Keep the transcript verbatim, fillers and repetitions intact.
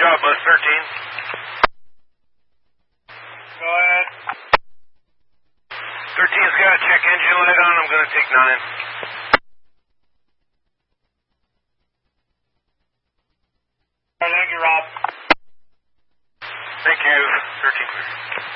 job, Bus thirteen. Go ahead. thirteen's got to check engine light on. I'm going to take nine. Thank you, Rob. Thank you. thirteen.